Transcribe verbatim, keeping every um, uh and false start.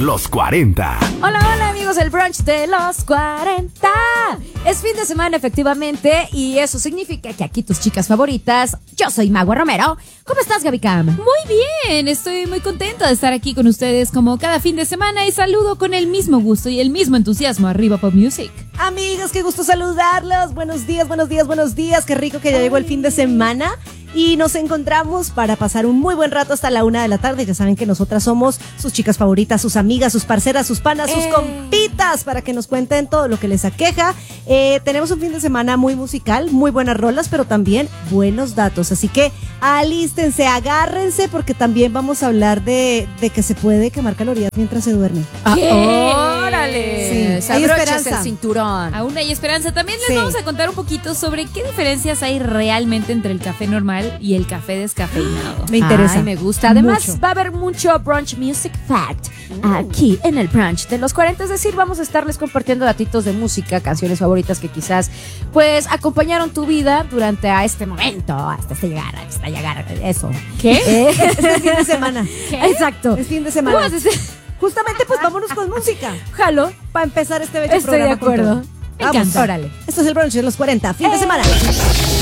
los cuarenta. Hola, hola amigos del brunch de los cuarenta. Es fin de semana efectivamente y eso significa que aquí tus chicas favoritas, yo soy Magua Romero. ¿Cómo estás, Gaby Cam? Muy bien, estoy muy contenta de estar aquí con ustedes como cada fin de semana y saludo con el mismo gusto y el mismo entusiasmo arriba Pop Music. Amigos, qué gusto saludarlos. Buenos días, buenos días, buenos días. Qué rico que ya llegó el fin de semana. Y nos encontramos para pasar un muy buen rato hasta la una de la tarde. Ya saben que nosotras somos sus chicas favoritas, sus amigas, sus parceras, sus panas, sus Eh. compitas, para que nos cuenten todo lo que les aqueja. Eh, tenemos un fin de semana muy musical, muy buenas rolas, pero también buenos datos. Así que alístense, agárrense, porque también vamos a hablar de, de que se puede quemar calorías mientras se duerme. ¿Qué? ¡Órale! Sí, hay Abróchese esperanza. el cinturón. Aún hay esperanza. También les Sí. vamos a contar un poquito sobre qué diferencias hay realmente entre el café normal y el café descafeinado. Me interesa. Ay, me gusta. Además, mucho. va a haber mucho brunch music fact aquí en el brunch de los cuarenta. Es decir, vamos a estarles compartiendo datitos de música, canciones favoritas que quizás, pues, acompañaron tu vida durante a este momento, hasta este llegar, hasta llegar, eso. ¿Qué? Eh, Es fin de semana. Exacto. Es fin de semana. ¿Cómo haces? Justamente, pues vámonos con música. Jalo. Para empezar este bello Estoy de programa con acuerdo. todo. Me Vamos, encanta. órale. Esto es el brunch de los cuarenta, fin de Eh. semana.